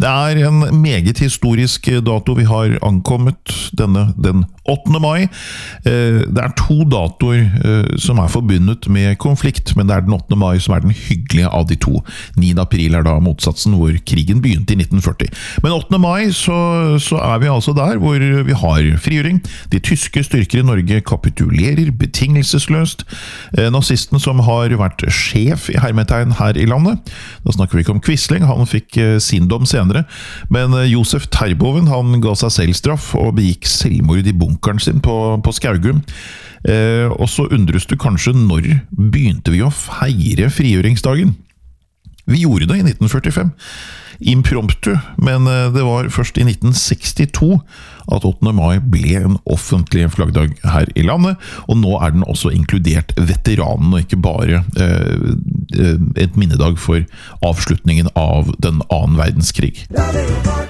Det en meget historisk dato vi har ankommet, den 8. mai. Det to datoer som forbundet med konflikt, men det den 8. mai som den hyggelige av de to. 9. april da motsatsen, hvor krigen begynte i 1940. Men 8. mai så vi altså der hvor vi har frigjøring. De tyske styrker i Norge kapitulerer betingelsesløst. Nazisten som har vært sjef i hermetegn her i landet. Da snakker vi ikke om Quisling, han fikk sin dom senere. Men Josef Terboven, han ga seg selv straff og begikk selvmord i bunkeren sin på Skaugum. Og så undres du kanskje når begynte vi å feire frigjøringsdagen? Vi gjorde det i 1945. Impromptu, men det var først i 1962 at 8. mai ble en offentlig flaggdag her i landet, og nå den også inkludert veteranen, og ikke bare et minnedag for avslutningen av den 2. verdenskrig.